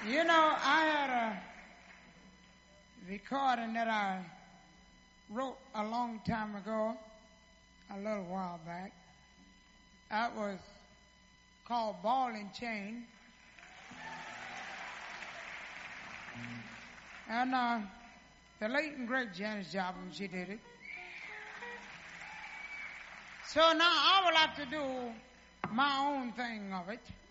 You know, I had a recording that I wrote a long time ago, a little while back. That was called Ball and Chain. And the late and great Janis Joplin, she did it. So now I will have to do my own thing of it.